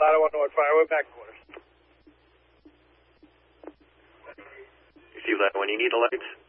Ottawa North Fireway, back quarters. You see that when you need a light?